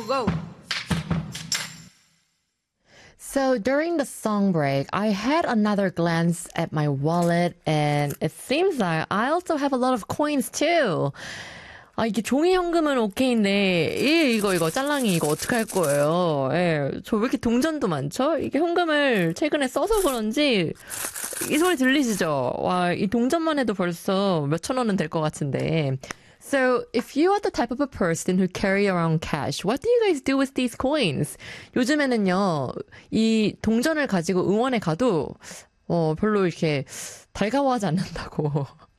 go. So during the song break, I had another glance at my wallet and it seems like I also have a lot of coins too. 아, 이게 종이 현금은 오케이인데, 이거, 짤랑이 이거 어떡할 거예요? 예, 저 왜 이렇게 동전도 많죠? 이게 현금을 최근에 써서 그런지, 이 소리 들리시죠? 와, 이 동전만 해도 벌써 몇천 원은 될 것 같은데. So, if you are the type of a person who carry around cash, what do you guys do with these coins? 요즘에는요, 이 동전을 가지고 응원에 가도, 별로 이렇게 달가워하지 않는다고.